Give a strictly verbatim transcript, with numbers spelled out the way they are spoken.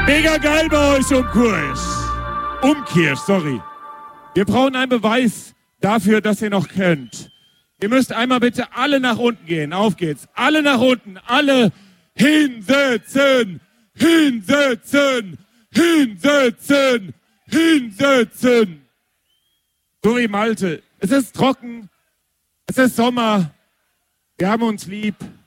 Mega geil bei euch Umkirch. Umkirch, sorry. Wir brauchen einen Beweis dafür, dass ihr noch könnt. Ihr müsst einmal bitte alle nach unten gehen. Auf geht's. Alle nach unten. Alle hinsetzen. Hinsetzen. Hinsetzen. Hinsetzen. Sorry, Malte. Es ist trocken. Es ist Sommer. Wir haben uns lieb.